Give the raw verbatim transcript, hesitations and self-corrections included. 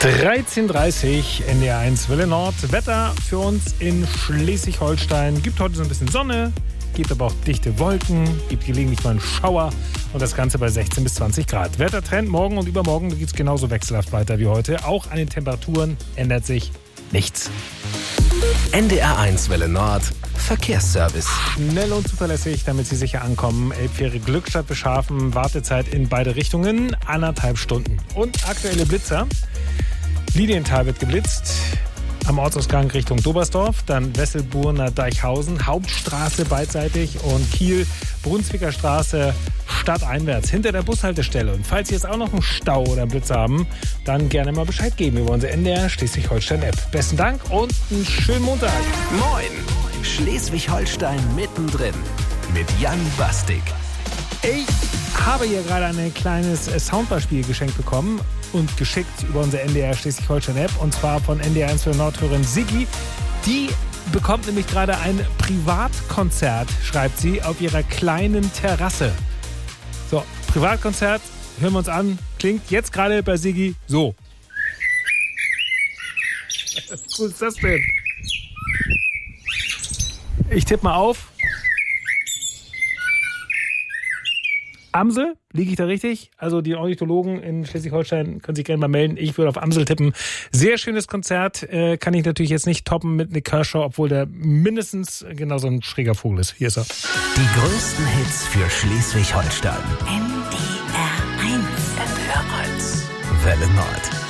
dreizehn Uhr dreißig, N D R eins Welle Nord. Wetter für uns in Schleswig-Holstein. Gibt heute so ein bisschen Sonne, gibt aber auch dichte Wolken, gibt gelegentlich mal einen Schauer und das Ganze bei sechzehn bis zwanzig Grad. Wettertrend morgen und übermorgen geht es genauso wechselhaft weiter wie heute. Auch an den Temperaturen ändert sich nichts. N D R eins Welle Nord Verkehrsservice. Schnell und zuverlässig, damit Sie sicher ankommen. Elbfähre Glückstadt Beschafen, Wartezeit in beide Richtungen, anderthalb Stunden. Und aktuelle Blitzer. Lilienthal wird geblitzt. Am Ortsausgang Richtung Dobersdorf, dann Wesselburner Deichhausen, Hauptstraße beidseitig und Kiel, Brunswicker Straße stadteinwärts hinter der Bushaltestelle. Und falls Sie jetzt auch noch einen Stau oder einen Blitz haben, dann gerne mal Bescheid geben über unsere N D R Schleswig-Holstein-App. Besten Dank und einen schönen Montag. Moin! Schleswig-Holstein mittendrin mit Jan Bastik. Ich habe hier gerade ein kleines Soundbeispiel geschenkt bekommen und geschickt über unsere N D R Schleswig-Holstein-App und zwar von N D R eins für Nordhörerin Siggi. Die bekommt nämlich gerade ein Privatkonzert, schreibt sie, auf ihrer kleinen Terrasse. So, Privatkonzert, hören wir uns an, klingt jetzt gerade bei Siggi so. Wie cool ist das denn? Ich tippe mal auf. Amsel, liege ich da richtig? Also die Ornithologen in Schleswig-Holstein können sich gerne mal melden. Ich würde auf Amsel tippen. Sehr schönes Konzert. Äh, kann ich natürlich jetzt nicht toppen mit Nick Kershaw, obwohl der mindestens genauso ein schräger Vogel ist. Hier ist er. Die größten Hits für Schleswig-Holstein. N D R eins. N D R eins. Welle Nord.